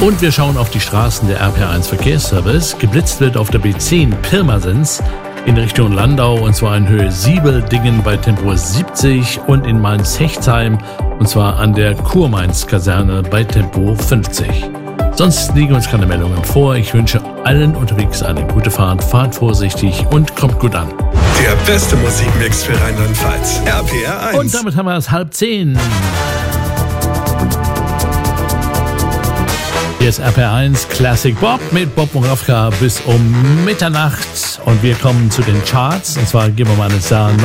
Und wir schauen auf die Straßen der RPR1 Verkehrsservice. Geblitzt wird auf der B10 Pirmasens in Richtung Landau, und zwar in Höhe Siebeldingen bei Tempo 70 und in Mainz-Hechtsheim, und zwar an der Kurmainz-Kaserne bei Tempo 50. Sonst liegen uns keine Meldungen vor. Ich wünsche allen unterwegs eine gute Fahrt, fahrt vorsichtig und kommt gut an. Der beste Musikmix für Rheinland-Pfalz, RPR1. Und damit haben wir es 9:30. Hier ist RPR1 Classic Bob mit Bob Moravka bis um Mitternacht. Und wir kommen zu den Charts. Und zwar gehen wir mal ins Jahr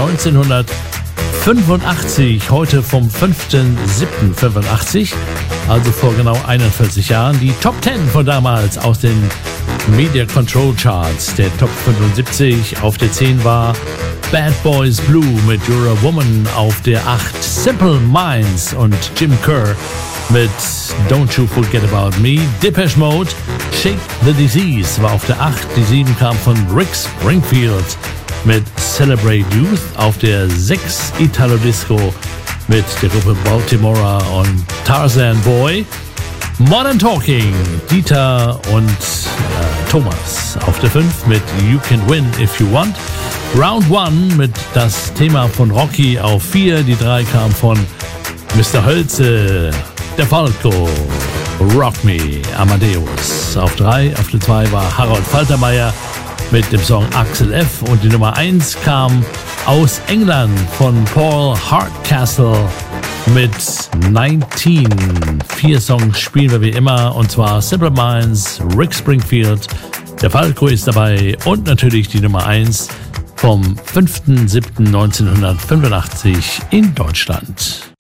1985, heute vom 5.7.85, also vor genau 41 Jahren. Die Top 10 von damals aus den Media Control Charts. Der Top 75 auf der 10 war Bad Boys Blue mit You're a Woman, auf der 8 Simple Minds und Jim Kerr mit Don't You Forget About Me. Depeche Mode, Shake the Disease war auf der 8. Die 7 kam von Rick Springfield mit Celebrate Youth. Auf der 6 Italo Disco mit der Gruppe Baltimora und Tarzan Boy. Modern Talking, Dieter und Thomas auf der 5 mit You Can Win If You Want. Round 1 mit das Thema von Rocky auf 4. Die 3 kam von Mr. Hölze, der Falco, Rock Me, Amadeus auf 3. Auf der 2 war Harold Faltermeier mit dem Song Axel F. Und die Nummer 1 kam aus England von Paul Hardcastle mit 19. 4 Songs spielen wir wie immer, und zwar Simple Minds, Rick Springfield, der Falco ist dabei und natürlich die Nummer 1 vom 5.7.1985 in Deutschland.